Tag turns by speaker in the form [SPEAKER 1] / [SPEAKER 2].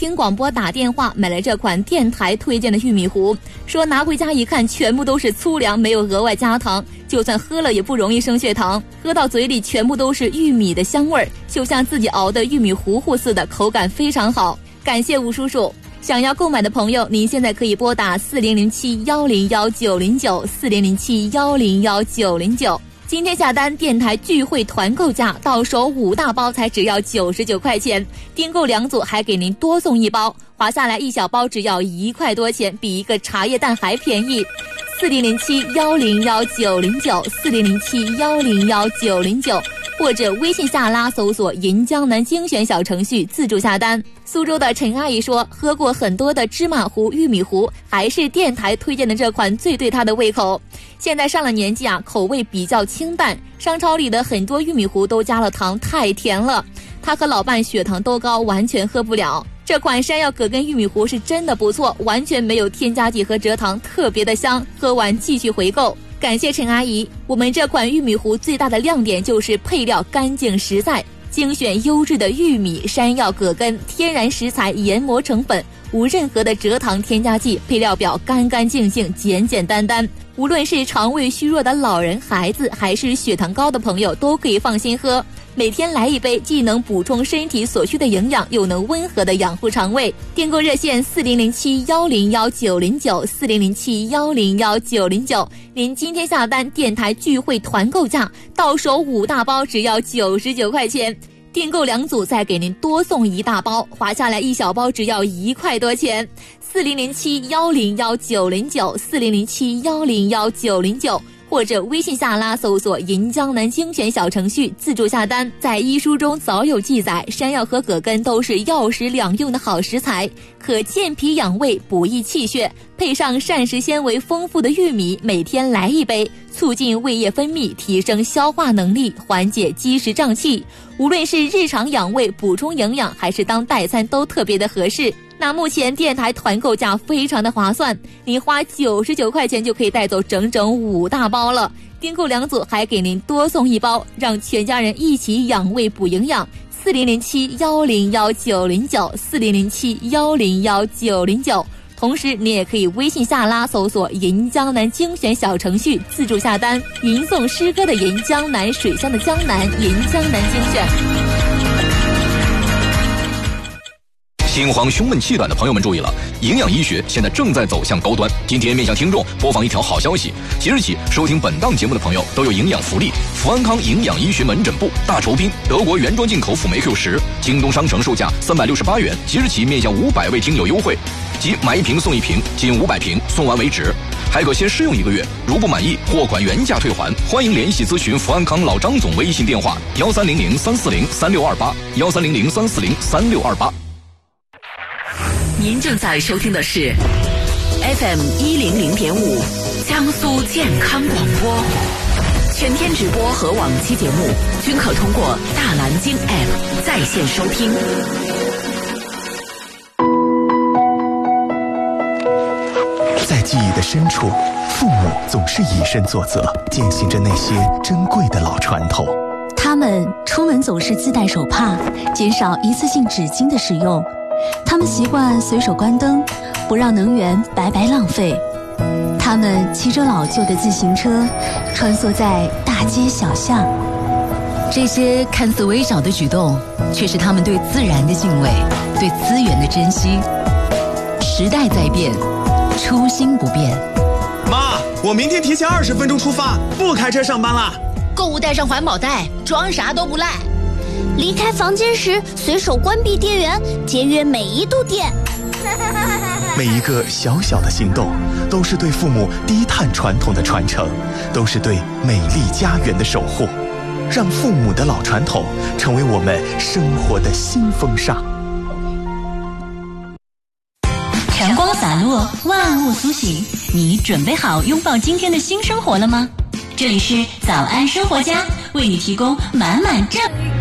[SPEAKER 1] 听广播打电话买了这款电台推荐的玉米糊，说拿回家一看全部都是粗粮，没有额外加糖，就算喝了也不容易升血糖，喝到嘴里全部都是玉米的香味儿，就像自己熬的玉米糊糊似的，口感非常好。感谢吴叔叔。想要购买的朋友，您现在可以拨打4007-101-909，4007-101-909。今天下单电台聚会团购价，到手5大包才只要99块钱，订购2组还给您多送1包，划下来1小包只要1块多钱，比一个茶叶蛋还便宜。4007-101-909，4007-101-909，或者微信下拉搜索银江南精选小程序自助下单。苏州的陈阿姨说，喝过很多的芝麻糊、玉米糊，还是电台推荐的这款最对她的胃口。现在上了年纪啊，口味比较清淡，商超里的很多玉米糊都加了糖，太甜了。她和老伴血糖都高，完全喝不了。这款山药葛根玉米糊是真的不错，完全没有添加剂和蔗糖，特别的香，喝完继续回购。感谢陈阿姨。我们这款玉米糊最大的亮点就是配料干净实在，精选优质的玉米、山药、葛根，天然食材研磨成粉，无任何的蔗糖添加剂，配料表干干净净、简简单单。无论是肠胃虚弱的老人、孩子，还是血糖高的朋友，都可以放心喝。每天来一杯，既能补充身体所需的营养，又能温和的养护肠胃。订购热线4007-101-909，4007-101-909。您今天下单电台聚会团购价，到手5大包只要99块钱，订购2组再给您多送1大包，划下来1小包只要1块多钱。4007-101-909，4007-101-909。或者微信下拉搜索银江南精选小程序自助下单。在医书中早有记载，山药和葛根都是药食两用的好食材，可健脾养胃、补益气血，配上膳食纤维丰富的玉米，每天来一杯，促进胃液分泌，提升消化能力，缓解积食胀气。无论是日常养胃补充营养，还是当代餐都特别的合适。那目前电台团购价非常的划算，您花99块钱就可以带走整整5大包了，订购2组还给您多送1包，让全家人一起养胃补营养。4007-101-909，4007-101-909。同时你也可以微信下拉搜索银江南精选小程序自助下单，吟诵诗歌的银，江南水乡的江南，银江南精选。
[SPEAKER 2] 心慌胸闷气短的朋友们注意了，营养医学现在正在走向高端。今天面向听众播放一条好消息，即日起收听本档节目的朋友都有营养福利。福安康营养医学门诊部大酬宾德国原装进口辅酶 Q10，京东商城售价368元，即日起面向500位听友优惠，即买1瓶送1瓶，仅500瓶，送完为止，还可先试用1个月，如不满意货款原价退还。欢迎联系咨询福安康老张总微信电话1300-340-3628，1300-340-3628。
[SPEAKER 3] 您正在收听的是 FM 100.5江苏健康广播，全天直播和往期节目均可通过大蓝鲸 App 在线收听。
[SPEAKER 4] 在记忆的深处，父母总是以身作则，践行着那些珍贵的老传统。
[SPEAKER 5] 他们出门总是自带手帕，减少一次性纸巾的使用。他们习惯随手关灯，不让能源白白浪费。他们骑着老旧的自行车，穿梭在大街小巷。
[SPEAKER 3] 这些看似微小的举动，却是他们对自然的敬畏，对资源的珍惜。时代在变，初心不变。
[SPEAKER 6] 妈，我明天提前20分钟出发，不开车上班了。
[SPEAKER 7] 购物带上环保袋，装啥都不赖。
[SPEAKER 8] 离开房间时随手关闭电源，节约每一度电。
[SPEAKER 4] 每一个小小的行动，都是对父母低碳传统的传承，都是对美丽家园的守护。让父母的老传统成为我们生活的新风尚。
[SPEAKER 9] 阳光洒落，万物苏醒，你准备好拥抱今天的新生活了吗？这里是早安生活家，为你提供满满正